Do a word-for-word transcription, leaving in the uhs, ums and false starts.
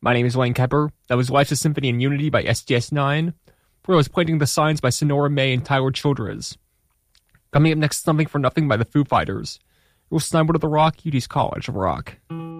My name is Wayne Kepper. That was Life's a Symphony in Unity by S D S nine. Before I was Planting the Signs by Sonora May and Tyler Childress. Coming up next, Something for Nothing by the Foo Fighters. It was Sniper to the Rock, U T's College of Rock.